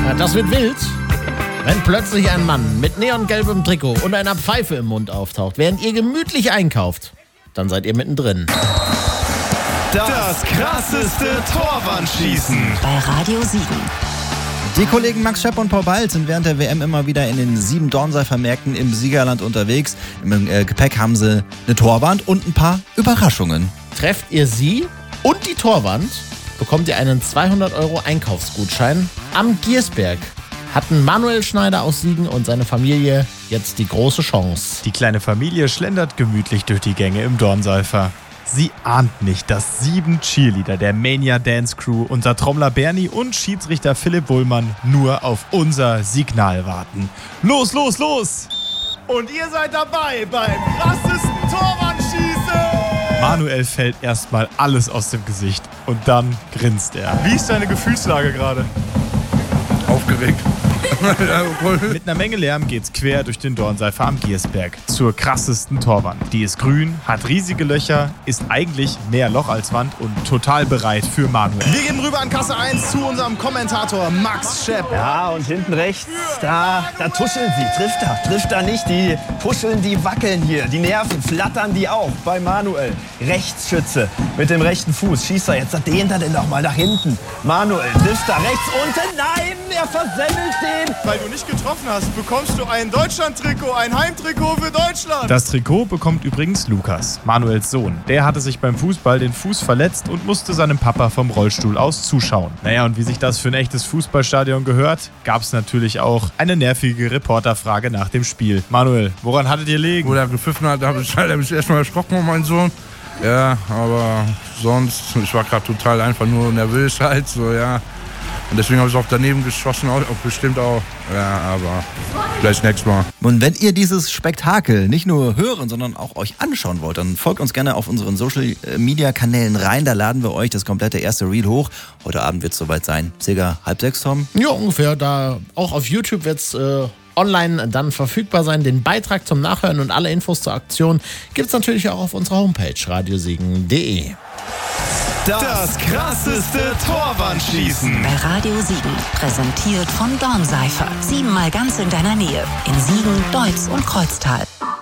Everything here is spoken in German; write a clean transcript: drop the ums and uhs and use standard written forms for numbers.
Ja, das wird wild, wenn plötzlich ein Mann mit neongelbem Trikot und einer Pfeife im Mund auftaucht, während ihr gemütlich einkauft. Dann seid ihr mittendrin. Das krasseste Torwandschießen bei Radio Siegen. Die Kollegen Max Schepp und Paul Balt sind während der WM immer wieder in den 7 Dornseifer-Märkten im Siegerland unterwegs. Im Gepäck haben sie eine Torwand und ein paar Überraschungen. Trefft ihr sie und die Torwand, bekommt ihr einen 200 € Einkaufsgutschein. Am Giersberg hatten Manuel Schneider aus Siegen und seine Familie jetzt die große Chance. Die kleine Familie schlendert gemütlich durch die Gänge im Dornseifer. Sie ahnt nicht, dass 7 Cheerleader der Mania Dance Crew, unser Trommler Bernie und Schiedsrichter Philipp Wohlmann nur auf unser Signal warten. Los, los, los! Und ihr seid dabei beim krassesten Torwandschießen! Manuel fällt erstmal alles aus dem Gesicht und dann grinst er. Wie ist deine Gefühlslage gerade? Aufgeregt. Mit einer Menge Lärm geht's quer durch den Dornseifer am Giersberg zur krassesten Torwand. Die ist grün, hat riesige Löcher, ist eigentlich mehr Loch als Wand und total bereit für Manuel. Wir gehen rüber an Kasse 1 zu unserem Kommentator Max Schepp. Ja, und hinten rechts, da tuscheln sie. Trifft da nicht. Die tuscheln, die wackeln hier. Die Nerven flattern die auch bei Manuel. Rechtsschütze mit dem rechten Fuß. Schießt er jetzt, da dehnt er den noch mal nach hinten. Manuel trifft da rechts unten. Nein, er versemmelt den. Weil du nicht getroffen hast, bekommst du ein Deutschland-Trikot, ein Heimtrikot für Deutschland. Das Trikot bekommt übrigens Lukas, Manuels Sohn. Der hatte sich beim Fußball den Fuß verletzt und musste seinem Papa vom Rollstuhl aus zuschauen. Naja, und wie sich das für ein echtes Fußballstadion gehört, gab es natürlich auch eine nervige Reporterfrage nach dem Spiel. Manuel, woran hattet ihr liegen? Wo der gepfiffen hat, habe ich erstmal erschrocken, mein Sohn. Ja, aber sonst, ich war gerade total einfach nur nervös halt, so, ja. Und deswegen habe ich auch daneben geschossen, auch bestimmt auch. Ja, aber vielleicht nächstes Mal. Und wenn ihr dieses Spektakel nicht nur hören, sondern auch euch anschauen wollt, dann folgt uns gerne auf unseren Social-Media-Kanälen rein. Da laden wir euch das komplette erste Reel hoch. Heute Abend wird es soweit sein. Circa 5:30, Tom? Ja, ungefähr. Da auch auf YouTube wird es online dann verfügbar sein. Den Beitrag zum Nachhören und alle Infos zur Aktion gibt es natürlich auch auf unserer Homepage radiosiegen.de. Das krasseste Torwandschießen bei Radio Siegen. Präsentiert von Dornseifer. 7-mal ganz in deiner Nähe. In Siegen, Deutz und Kreuztal.